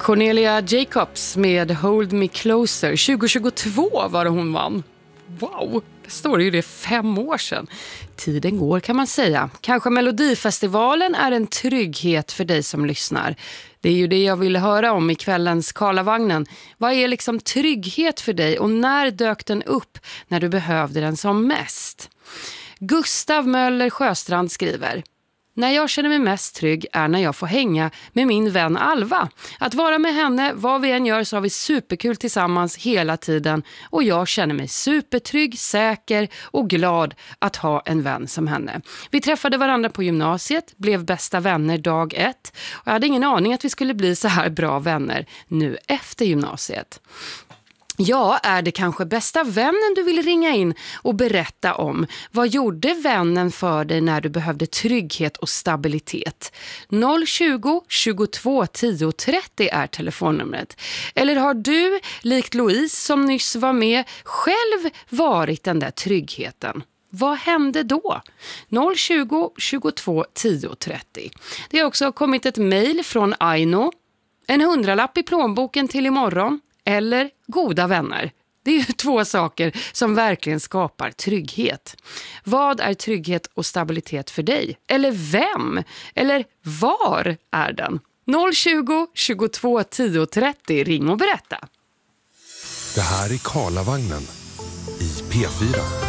Cornelia Jacobs med Hold Me Closer. 2022 var det hon vann. Wow, det står ju det 5 år sedan. Tiden går kan man säga. Kanske Melodifestivalen är en trygghet för dig som lyssnar. Det är ju det jag vill höra om i kvällens Karlavagnen. Vad är liksom trygghet för dig och när dök den upp när du behövde den som mest? Gustav Möller Sjöstrand skriver: när jag känner mig mest trygg är när jag får hänga med min vän Alva. Att vara med henne, vad vi än gör, så har vi superkul tillsammans hela tiden. Och jag känner mig supertrygg, säker och glad att ha en vän som henne. Vi träffade varandra på gymnasiet, blev bästa vänner dag 1. Och jag hade ingen aning att vi skulle bli så här bra vänner nu efter gymnasiet. Ja, är det kanske bästa vännen du vill ringa in och berätta om? Vad gjorde vännen för dig när du behövde trygghet och stabilitet? 020 22 10 30 är telefonnumret. Eller har du, likt Louise som nyss var med, själv varit den där tryggheten? Vad hände då? 020 22 10 30. Det har också kommit ett mejl från Aino. En 100-lapp i plånboken till imorgon. Eller goda vänner. Det är ju 2 saker som verkligen skapar trygghet. Vad är trygghet och stabilitet för dig? Eller vem? Eller var är den? 020 22 10 30. Ring och berätta. Det här är Karlavagnen i P4.